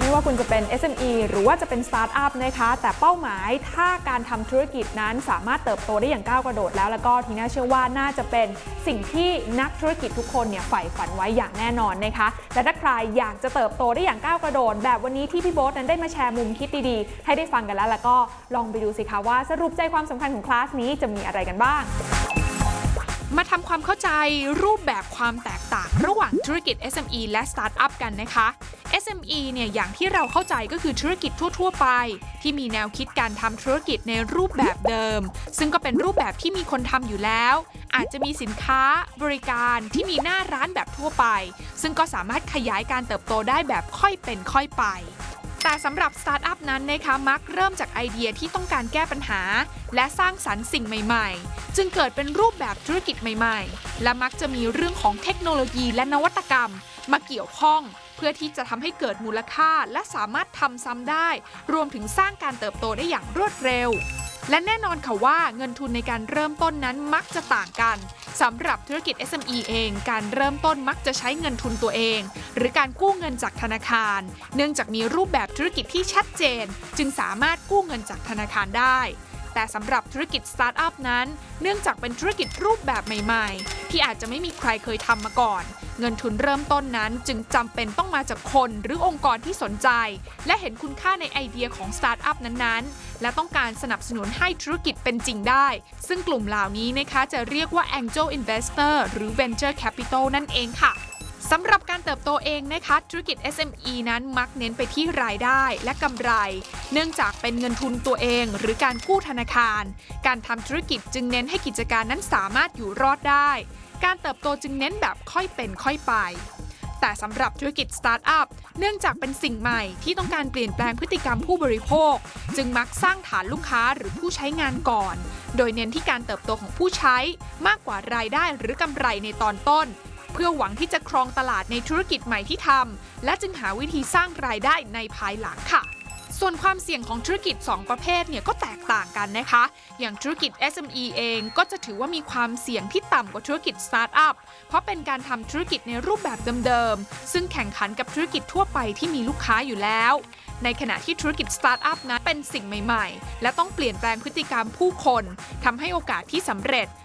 ไม่ว่าคุณจะเป็น SME หรือว่าจะเป็นสตาร์ทอัพนะคะแต่เป้าหมายถ้าการทำธุรกิจนั้นสามารถเติบโตได้อย่างก้าวกระโดดแล้วก็ทีน่าเชื่อว่าน่าจะเป็นสิ่งที่นักธุรกิจทุกคนเนี่ยใฝ่ฝันไว้อย่างแน่นอนนะคะและถ้าใครอยากจะเติบโตได้อย่างก้าวกระโดดแบบวันนี้ที่พี่โบ๊ทนั้นได้มาแชร์มุมคิดดีๆให้ได้ฟังกันแล้วก็ลองไปดูสิคะว่าสรุปใจความสำคัญของคลาสนี้จะมีอะไรกันบ้างมาทำความเข้าใจรูปแบบความแตกต่างระหว่างธุรกิจ SME และสตาร์ทอัพกันนะคะ SME เนี่ยอย่างที่เราเข้าใจก็คือธุรกิจทั่วๆไปที่มีแนวคิดการทำธุรกิจในรูปแบบเดิมซึ่งก็เป็นรูปแบบที่มีคนทำอยู่แล้วอาจจะมีสินค้าบริการที่มีหน้าร้านแบบทั่วไปซึ่งก็สามารถขยายการเติบโตได้แบบค่อยเป็นค่อยไปแต่สำหรับสตาร์ทอัพนั้นนะคะมักเริ่มจากไอเดียที่ต้องการแก้ปัญหาและสร้างสรรค์สิ่งใหม่ๆจึงเกิดเป็นรูปแบบธุรกิจใหม่ๆและมักจะมีเรื่องของเทคโนโลยีและนวัตกรรมมาเกี่ยวข้องเพื่อที่จะทำให้เกิดมูลค่าและสามารถทำซ้ำได้รวมถึงสร้างการเติบโตได้อย่างรวดเร็วและแน่นอนค่ะว่าเงินทุนในการเริ่มต้นนั้นมักจะต่างกันสำหรับธุรกิจ SME เองการเริ่มต้นมักจะใช้เงินทุนตัวเองหรือการกู้เงินจากธนาคารเนื่องจากมีรูปแบบธุรกิจที่ชัดเจนจึงสามารถกู้เงินจากธนาคารได้แต่สำหรับธุรกิจสตาร์ทอัพนั้นเนื่องจากเป็นธุรกิจรูปแบบใหม่ๆที่อาจจะไม่มีใครเคยทำมาก่อนเงินทุนเริ่มต้นนั้นจึงจำเป็นต้องมาจากคนหรือองค์กรที่สนใจและเห็นคุณค่าในไอเดียของสตาร์ทอัพนั้นๆและต้องการสนับสนุนให้ธุรกิจเป็นจริงได้ซึ่งกลุ่มเหล่านี้นะคะจะเรียกว่า Angel Investor หรือ Venture Capital นั่นเองค่ะสำหรับการเติบโตเองนะคะธุรกิจ SME นั้นมักเน้นไปที่รายได้และกำไรเนื่องจากเป็นเงินทุนตัวเองหรือการกู้ธนาคารการทำธุรกิจจึงเน้นให้กิจการนั้นสามารถอยู่รอดได้การเติบโตจึงเน้นแบบค่อยเป็นค่อยไปแต่สำหรับธุรกิจสตาร์ทอัพเนื่องจากเป็นสิ่งใหม่ที่ต้องการเปลี่ยนแปลงพฤติกรรมผู้บริโภคจึงมักสร้างฐานลูกค้าหรือผู้ใช้งานก่อนโดยเน้นที่การเติบโตของผู้ใช้มากกว่ารายได้หรือกำไรในตอนต้นเพื่อหวังที่จะครองตลาดในธุรกิจใหม่ที่ทำและจึงหาวิธีสร้างรายได้ในภายหลังค่ะส่วนความเสี่ยงของธุรกิจ2ประเภทเนี่ยก็แตกต่างกันนะคะอย่างธุรกิจ SME เองก็จะถือว่ามีความเสี่ยงที่ต่ำกว่าธุรกิจสตาร์ทอัพเพราะเป็นการทำธุรกิจในรูปแบบเดิมๆซึ่งแข่งขันกับธุรกิจทั่วไปที่มีลูกค้าอยู่แล้วในขณะที่ธุรกิจสตาร์ทอัพนั้นเป็นสิ่งใหม่ๆและต้องเปลี่ยนแปลงพฤติกรรมผู้คนทำให้โอกาสที่สำเร็จ